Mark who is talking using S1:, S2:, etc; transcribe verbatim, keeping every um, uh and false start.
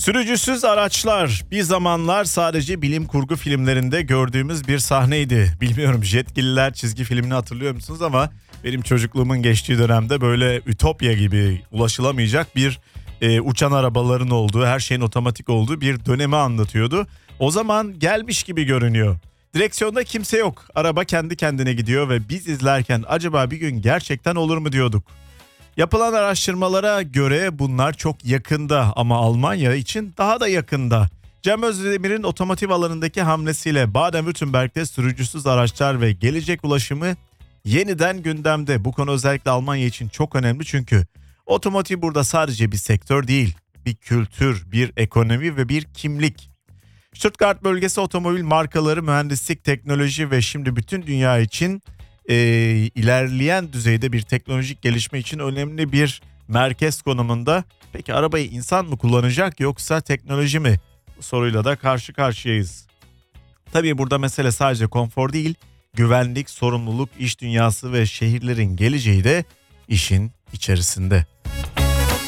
S1: Sürücüsüz araçlar bir zamanlar sadece bilim kurgu filmlerinde gördüğümüz bir sahneydi. Bilmiyorum, Jetgilliler çizgi filmini hatırlıyor musunuz ama benim çocukluğumun geçtiği dönemde böyle ütopya gibi ulaşılamayacak bir e, uçan arabaların olduğu, her şeyin otomatik olduğu bir dönemi anlatıyordu. O zaman gelmiş gibi görünüyor. Direksiyonda kimse yok. Araba kendi kendine gidiyor ve biz izlerken acaba bir gün gerçekten olur mu diyorduk. Yapılan araştırmalara göre bunlar çok yakında ama Almanya için daha da yakında. Cem Özdemir'in otomotiv alanındaki hamlesiyle Baden-Württemberg'de sürücüsüz araçlar ve gelecek ulaşımı yeniden gündemde. Bu konu özellikle Almanya için çok önemli çünkü otomotiv burada sadece bir sektör değil, bir kültür, bir ekonomi ve bir kimlik. Stuttgart bölgesi otomobil markaları, mühendislik, teknoloji ve şimdi bütün dünya için e, ilerleyen düzeyde bir teknolojik gelişme için önemli bir merkez konumunda. Peki arabayı insan mı kullanacak yoksa teknoloji mi? Bu soruyla da karşı karşıyayız. Tabii burada mesele sadece konfor değil, güvenlik, sorumluluk, iş dünyası ve şehirlerin geleceği de işin içerisinde.